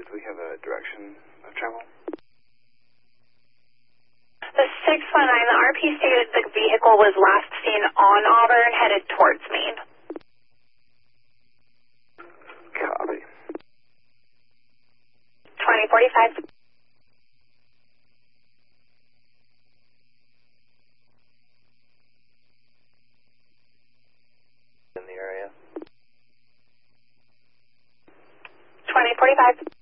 Do we have a direction of travel? The 619, the RP stated the vehicle was last seen on Auburn, headed towards Maine. Copy. 2045. In the area. 2045.